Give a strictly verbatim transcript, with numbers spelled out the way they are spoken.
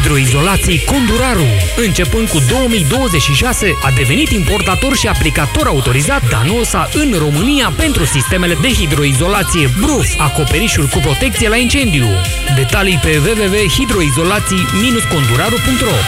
Hidroizolații Conduraru. Începând cu două mii douăzeci și șase, a devenit importator și aplicator autorizat Danosa în România pentru sistemele de hidroizolație Bruf, acoperișuri cu protecție la incendiu. Detalii pe w w w punct hidroizolații conduraru punct ro.